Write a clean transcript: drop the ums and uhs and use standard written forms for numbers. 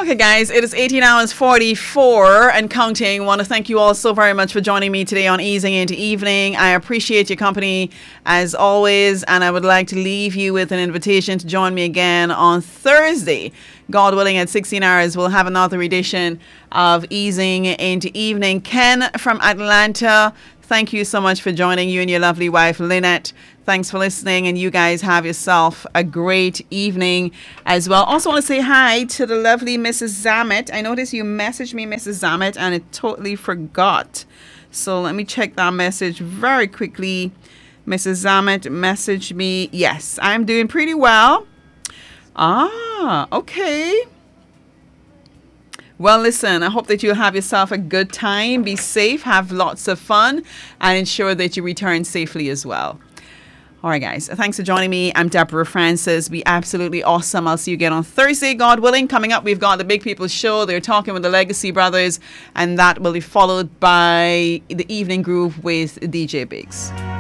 Okay, guys, it is 18 hours 44 and counting. Want to thank you all so very much for joining me today on Easing into Evening. I appreciate your company as always, and I would like to leave you with an invitation to join me again on Thursday. God willing, at 16 hours, we'll have another edition of Easing into Evening. Ken from Atlanta, thank you so much for joining, you and your lovely wife, Lynette. Thanks for listening, and you guys have yourself a great evening as well. Also want to say hi to the lovely Mrs. Zamet. I noticed you messaged me, Mrs. Zamet, and I totally forgot. So let me check that message very quickly. Mrs. Zamet messaged me. Yes, I'm doing pretty well. Okay. Well, listen, I hope that you'll have yourself a good time. Be safe, have lots of fun, and ensure that you return safely as well. All right, guys. Thanks for joining me. I'm Deborah Francis. Be absolutely awesome. I'll see you again on Thursday, God willing. Coming up, we've got the Big People Show. They're talking with the Legacy Brothers, and that will be followed by the Evening Groove with DJ Biggs.